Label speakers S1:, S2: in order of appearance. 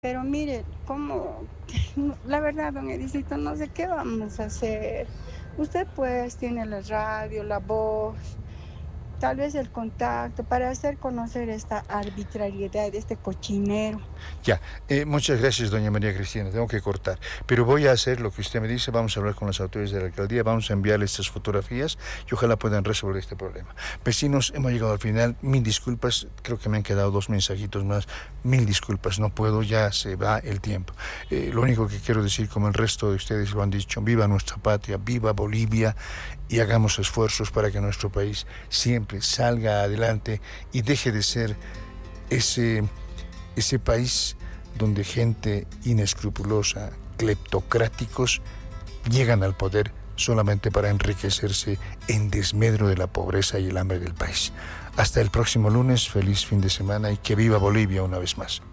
S1: Pero mire, como la verdad, don Edicito, no sé qué vamos a hacer. Usted pues tiene la radio, la voz, tal vez el contacto para hacer conocer esta arbitrariedad, este cochinero.
S2: Ya, muchas gracias, doña María Cristina. Tengo que cortar. Pero voy a hacer lo que usted me dice. Vamos a hablar con las autoridades de la alcaldía. Vamos a enviarle estas fotografías y ojalá puedan resolver este problema. Vecinos, hemos llegado al final. Mil disculpas. Creo que me han quedado 2 mensajitos más. Mil disculpas. No puedo, ya se va el tiempo. Lo único que quiero decir, como el resto de ustedes lo han dicho, viva nuestra patria, viva Bolivia y hagamos esfuerzos para que nuestro país siempre salga adelante y deje de ser ese país donde gente inescrupulosa, cleptocráticos, llegan al poder solamente para enriquecerse en desmedro de la pobreza y el hambre del país. Hasta el próximo lunes, feliz fin de semana y que viva Bolivia una vez más.